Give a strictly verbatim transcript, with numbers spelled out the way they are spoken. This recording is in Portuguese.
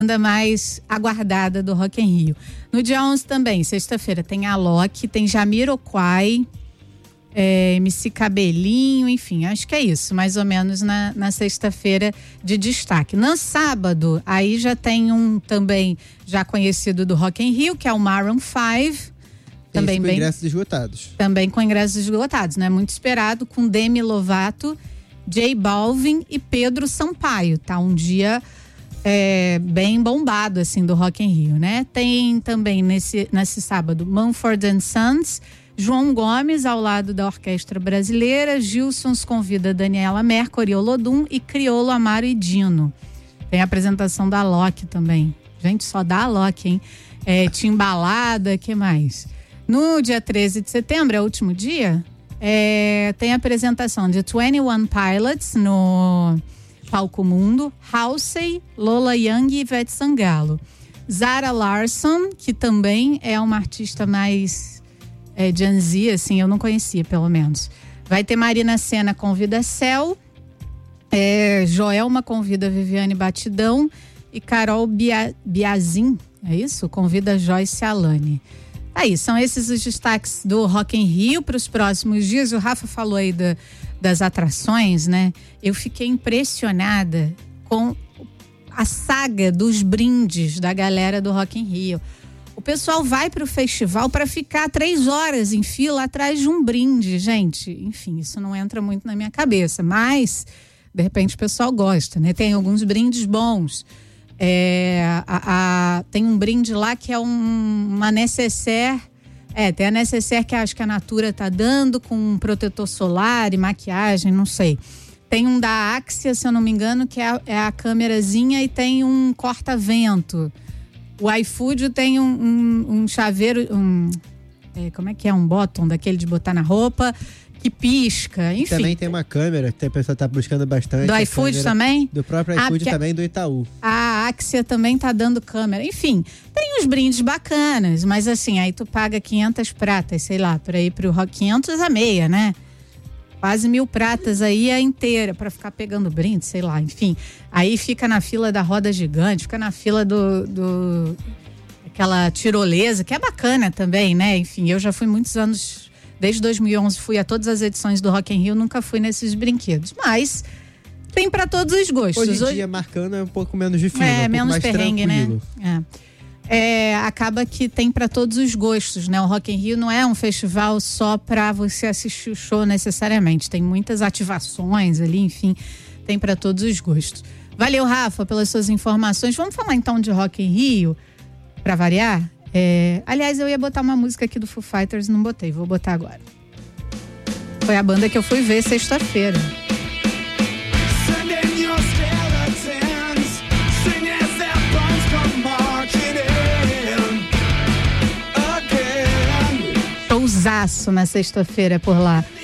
banda mais aguardada do Rock in Rio. No dia onze também, sexta-feira, tem Alok, tem Jamiroquai, é, M C Cabelinho, enfim, acho que é isso, mais ou menos na, na sexta-feira de destaque. No sábado, aí já tem um também já conhecido do Rock in Rio, que é o Maroon five. Também com bem, ingressos esgotados. Também com ingressos esgotados, né? Muito esperado, com Demi Lovato, J Balvin e Pedro Sampaio, tá? Um dia é, bem bombado, assim, do Rock in Rio, né? Tem também nesse, nesse sábado Mumford and Sons, João Gomes ao lado da Orquestra Brasileira, Gilsons convida Daniela Mercury, Olodum e Criolo, Amaro e Dino. Tem a apresentação da Alok também. Gente, só da Alok, hein? É, Timbalada, que mais? No dia treze de setembro, é o último dia, é, tem a apresentação de vinte e um Pilots no Palco Mundo, Halsey, Lola Young e Ivete Sangalo. Zara Larsson, que também é uma artista mais é, Gen Z, assim, eu não conhecia pelo menos. Vai ter Marina Sena convida Cel, é, Joelma convida Viviane Batidão e Carol Bia, Biazin, é isso? Convida Joyce Alane. Aí, são esses os destaques do Rock in Rio para os próximos dias. O Rafa falou aí da, das atrações, né? Eu fiquei impressionada com a saga dos brindes da galera do Rock in Rio. O pessoal vai para o festival para ficar três horas em fila atrás de um brinde, gente. Enfim, isso não entra muito na minha cabeça, mas de repente o pessoal gosta, né? Tem alguns brindes bons. É, a, a, tem um brinde lá que é um, uma necessaire. É, tem a necessaire que acho que a Natura tá dando com um protetor solar e maquiagem, não sei. Tem um da Axia, se eu não me engano, que é a, é a câmerazinha e tem um corta-vento. O iFood tem um, um, um chaveiro, um, é, como é que é? Um bottom daquele de botar na roupa, que pisca, enfim. Também tem uma câmera que a pessoa tá buscando bastante. Do iFood também? Do próprio iFood ah, também, do Itaú. A Axia também tá dando câmera. Enfim, tem uns brindes bacanas, mas assim, aí tu paga quinhentas pratas, sei lá, pra ir pro Rock, quinhentos a meia, né? Quase mil pratas aí a inteira pra ficar pegando brinde, sei lá, enfim. Aí fica na fila da roda gigante, fica na fila do... do aquela tirolesa, que é bacana também, né? Enfim, eu já fui muitos anos... Desde dois mil e onze fui a todas as edições do Rock in Rio, nunca fui nesses brinquedos. Mas tem para todos os gostos. Hoje em dia, marcando é um pouco menos difícil, é, um menos pouco mais perrengue, tranquilo. né? É. É, acaba que tem para todos os gostos, né? O Rock in Rio não é um festival só para você assistir o show necessariamente. Tem muitas ativações ali, enfim, tem para todos os gostos. Valeu, Rafa, pelas suas informações. Vamos falar então de Rock in Rio, para variar? É, aliás, eu ia botar uma música aqui do Foo Fighters, não botei, vou botar agora. Foi a banda que eu fui ver sexta-feira. Showzaço na sexta-feira por lá.